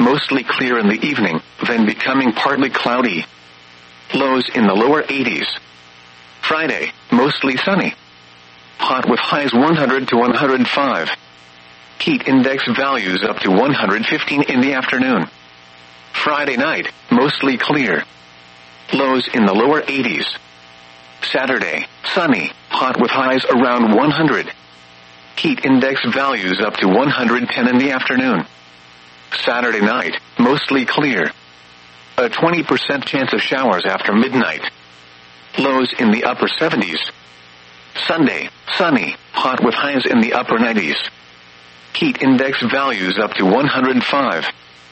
mostly clear in the evening, then becoming partly cloudy. Lows in the lower 80s. Friday, mostly sunny. Hot with highs 100 to 105. Heat index values up to 115 in the afternoon. Friday night, mostly clear. Lows in the lower 80s. Saturday, sunny, hot with highs around 100. Heat index values up to 110 in the afternoon. Saturday night, mostly clear. A 20% chance of showers after midnight. Lows in the upper 70s. Sunday, sunny, hot with highs in the upper 90s. Heat index values up to 105.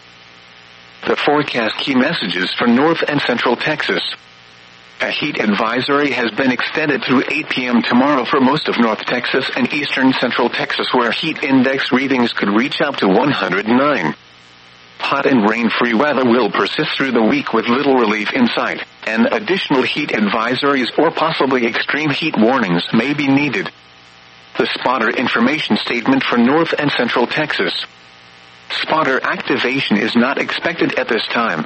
The forecast key messages for North and Central Texas. A heat advisory has been extended through 8 p.m. tomorrow for most of North Texas and eastern Central Texas, where heat index readings could reach up to 109. Hot and rain-free weather will persist through the week with little relief in sight, and additional heat advisories or possibly extreme heat warnings may be needed. The spotter information statement for North and Central Texas. Spotter activation is not expected at this time.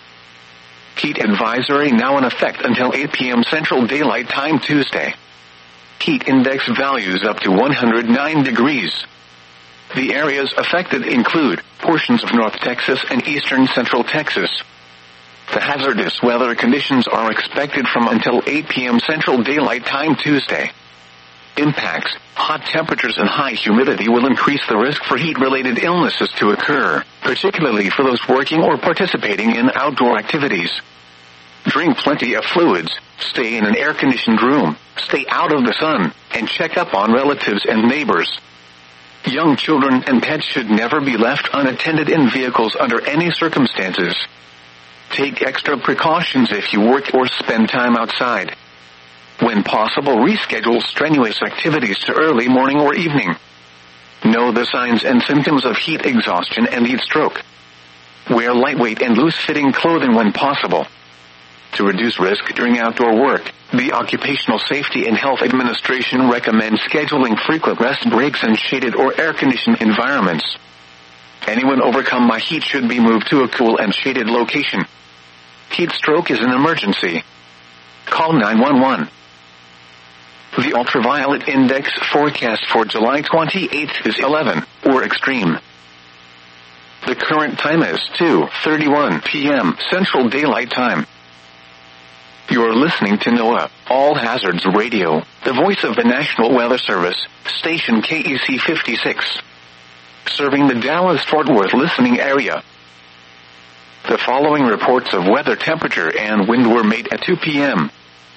Heat advisory now in effect until 8 p.m. Central Daylight Time Tuesday. Heat index values up to 109 degrees. The areas affected include portions of North Texas and eastern Central Texas. The hazardous weather conditions are expected from until 8 p.m. Central Daylight Time Tuesday. Impacts: hot temperatures and high humidity will increase the risk for heat-related illnesses to occur, particularly for those working or participating in outdoor activities. Drink plenty of fluids, stay in an air-conditioned room, stay out of the sun, and check up on relatives and neighbors. Young children and pets should never be left unattended in vehicles under any circumstances. Take extra precautions if you work or spend time outside. When possible, reschedule strenuous activities to early morning or evening. Know the signs and symptoms of heat exhaustion and heat stroke. Wear lightweight and loose-fitting clothing when possible. To reduce risk during outdoor work, the Occupational Safety and Health Administration recommends scheduling frequent rest breaks in shaded or air-conditioned environments. Anyone overcome by heat should be moved to a cool and shaded location. Heat stroke is an emergency. Call 911. The ultraviolet index forecast for July 28th is 11, or extreme. The current time is 2:31 p.m. Central Daylight Time. You're listening to NOAA, All Hazards Radio, the voice of the National Weather Service, station KEC 56. Serving the Dallas-Fort Worth listening area. The following reports of weather, temperature, and wind were made at 2 p.m.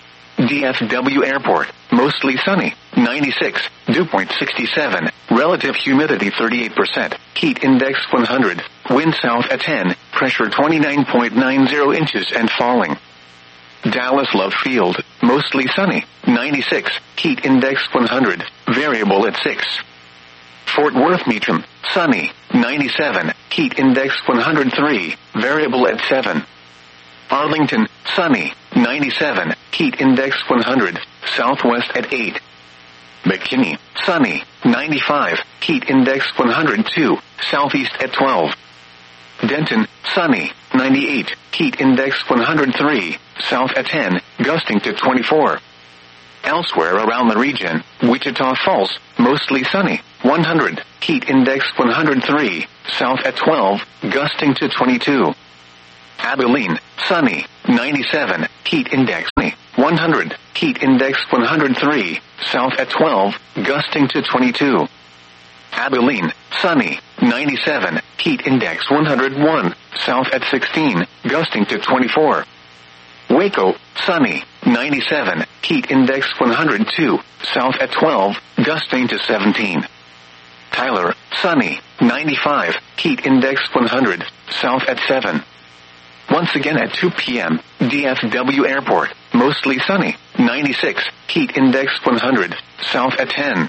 DFW Airport, mostly sunny, 96, dew point 67, relative humidity 38%, heat index 100, wind south at 10, pressure 29.90 inches and falling. Dallas Love Field, mostly sunny, 96, heat index 100, variable at 6. Fort Worth Meacham, sunny, 97, heat index 103, variable at 7. Arlington, sunny, 97, heat index 100, southwest at 8. McKinney, sunny, 95, heat index 102, southeast at 12. Denton, sunny, 98, heat index 103, south at 10, gusting to 24. Elsewhere around the region, Wichita Falls, mostly sunny, 100, heat index 103, south at 12, gusting to 22. Abilene, sunny, 97, heat index 100, heat index 103, south at 12, gusting to 22. Abilene, sunny, 97, heat index 101, south at 16, gusting to 24. Waco, sunny, 97, heat index 102, south at 12, gusting to 17. Tyler, sunny, 95, heat index 100, south at 7. Once again at 2 p.m., DFW Airport, mostly sunny, 96, heat index 100, south at 10.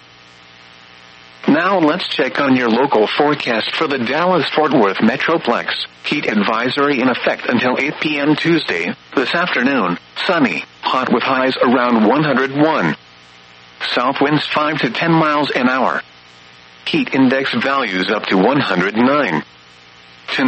Now let's check on your local forecast for the Dallas-Fort Worth Metroplex. Heat advisory in effect until 8 p.m. Tuesday. This afternoon, sunny, hot with highs around 101. South winds 5 to 10 miles an hour. Heat index values up to 109.